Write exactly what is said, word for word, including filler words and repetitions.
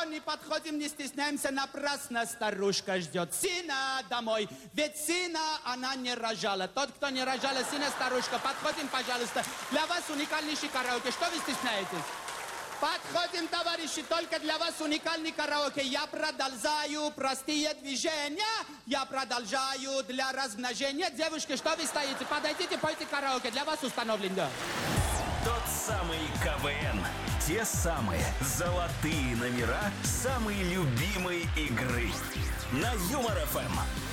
не подходим, не стесняемся, напрасно старушка ждет сына домой. Ведь сына она не рожала. Тот, кто не рожала сына, старушка, подходим, пожалуйста. Для вас уникальнейший караоке. Что вы стесняетесь? Подходим, товарищи, только для вас уникальный караоке. Я продолжаю простые движения. Я продолжаю для размножения. Девушки, что вы стоите? Подойдите, пойте караоке. Для вас установлен, да. Тот самый КВН. Те самые золотые номера самой любимой игры. На Юмор ФМ.